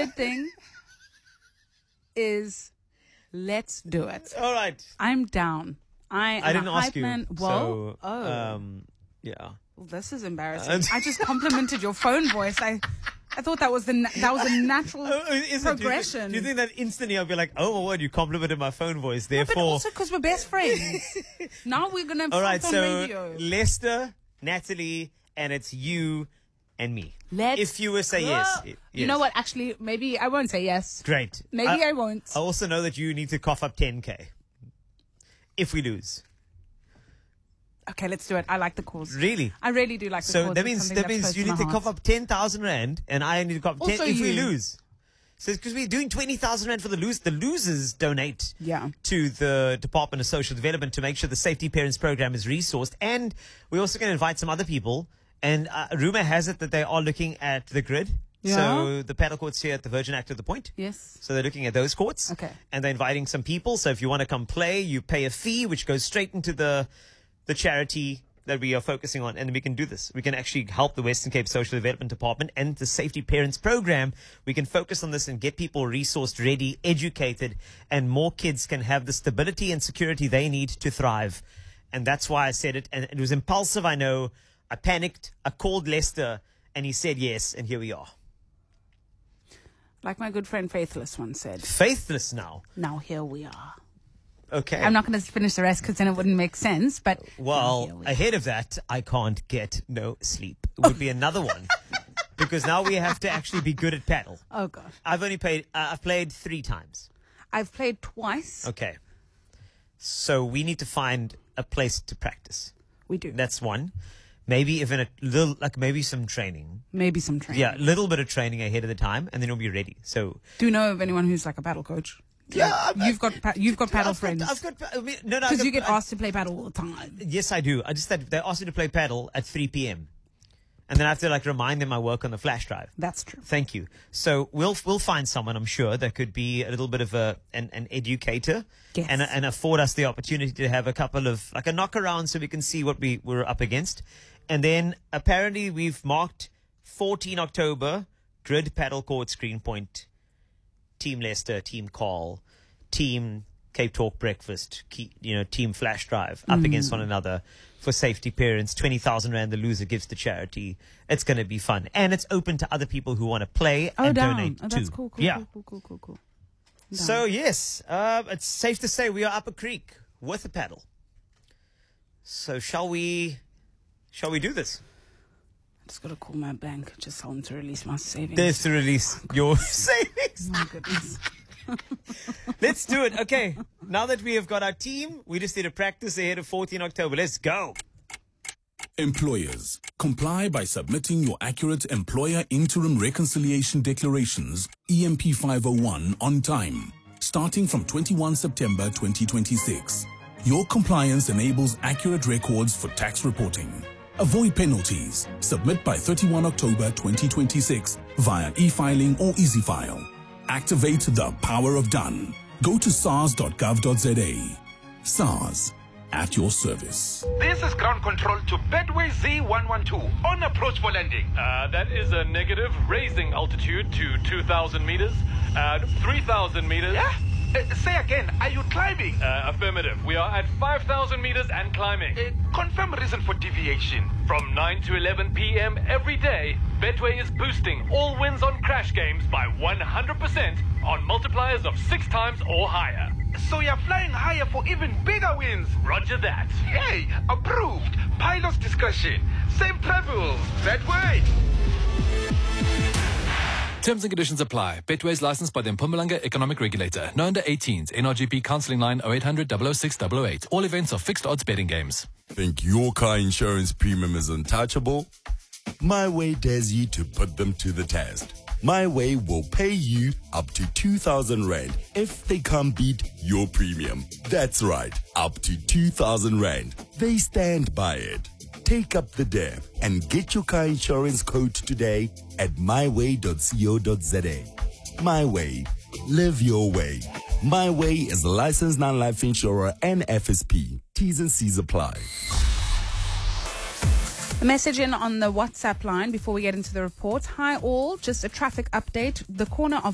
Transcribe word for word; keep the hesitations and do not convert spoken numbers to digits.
third thing is let's do it. All right. I'm down. I am I didn't a ask hype you. man. Whoa. So, oh. um, yeah. Well, this is embarrassing. I just complimented your phone voice. I, I thought that was the na- that was a natural Oh, is progression. It, do, you, do you think that instantly I'll be like, oh my word, you complimented my phone voice? No, Therefore, but also because we're best friends. Now we're gonna all right. fight on So radio. Lester, Natalie, and it's you and me. Let's if you were say go. yes, You yes. know what? Actually, maybe I won't say yes. Great. Maybe I, I won't. I also know that you need to cough up ten K if we lose. Okay, let's do it. I like the cause. Really? I really do like the So cause. that It's means something that that's means close you to need my to heart. cough up ten thousand rand, and I need to cough up ten Also if we you. lose. So because we're doing twenty thousand rand for the lose, the losers donate Yeah. to the Department of Social Development to make sure the Safety Parents Program is resourced, and we're also going to invite some other people. And uh, rumor has it that they are looking at the grid. Yeah. So the paddle courts here at the Virgin Active the Point. Yes. So they're looking at those courts. Okay. And they're inviting some people. So if you want to come play, you pay a fee, which goes straight into the the charity that we are focusing on. And we can do this. We can actually help the Western Cape Social Development Department and the Safety Parents Program. We can focus on this and get people resourced, ready, educated, and more kids can have the stability and security they need to thrive. And that's why I said it. And it was impulsive, I know. I panicked. I called Lester, and he said yes, and here we are. Like my good friend Faithless once said. Faithless now. Now here we are. Okay. I'm not going to finish the rest because then it wouldn't make sense. But now here Well, we ahead of that, I can't get no sleep. Would be another one, because now we have to actually be good at paddle. are. Oh gosh, I've only played. Uh, I've played three times. I've played twice. Okay. So we need to find a place to practice. We do. That's one. Maybe even a little, like maybe some training. Maybe some training. Yeah, a little bit of training ahead of the time, and then we'll be ready. So Do you know of anyone who's like a paddle coach? yeah, Like, I've- you've got pa- you've got paddle I've friends. Got, I've got. I mean, no, no. Because I've you got- get I- asked to play paddle all the time. Yes, I do. I just that they asked me to play paddle at three p.m. and then I have to like remind them I work on the flash drive. That's true. Thank you. So we'll we'll find someone, I'm sure, that could be a little bit of a an, an educator Yes. and and afford us the opportunity to have a couple of like a knock around so we can see what we we're up against. And then apparently we've marked fourteenth October grid paddle court Screen Point, Team Leicester, Team Carl, Team Cape Talk Breakfast, key, you know, Team Flash Drive up against one another for Safety Parents. twenty thousand rand the loser gives to charity. It's going to be fun. And it's open to other people who want to play Oh, and down. donate Oh, too. that's cool. Cool. yeah. Cool. Cool. Cool. Cool. cool. Down. So, yes, uh, it's safe to say we are up a creek with a paddle. So, shall we, shall we do this? I just got to call my bank. Just tell them to release my savings. There's to release your savings. My goodness. Let's do it. Okay. Now that we have got our team, we just need to practice ahead of fourteenth October. Let's go. Employers, comply by submitting your accurate Employer Interim Reconciliation Declarations, E M P five oh one, on time, starting from twenty-first September twenty twenty-six. Your compliance enables accurate records for tax reporting. Avoid penalties. Submit by thirty-first October twenty twenty-six via e-filing or EasyFile. Activate the power of done. Go to sars dot gov dot z a. SARS, at your service. This is ground control to Bedway Z one one two on approach for landing. Uh, that is a negative, raising altitude to two thousand meters, uh, three thousand meters. Yeah? Uh, say again, are you climbing? Uh, affirmative. We are at five thousand meters and climbing. Uh, confirm reason for deviation. From nine to eleven p.m. every day, Betway is boosting all wins on crash games by one hundred percent on multipliers of six times or higher. So you're flying higher for even bigger wins. Roger that. Yay! Approved. Pilot's discretion. Safe travels. Bedway. Terms and conditions apply. Betway is licensed by the Mpumalanga Economic Regulator. No under eighteens. N R G P counselling line oh eight hundred, double oh six, double oh eight. All events are fixed odds betting games. Think your car insurance premium is untouchable? My Way dares you to put them to the test. My Way will pay you up to two thousand rand if they can't beat your premium. That's right, up to two thousand rand. They stand by it. Take up the dare and get your car insurance quote today at my way dot co dot z a. My Way. Live your way. My Way is a licensed non-life insurer and F S P. T's and C's apply. A message in on the WhatsApp line before we get into the report. Hi all, just a traffic update. The corner of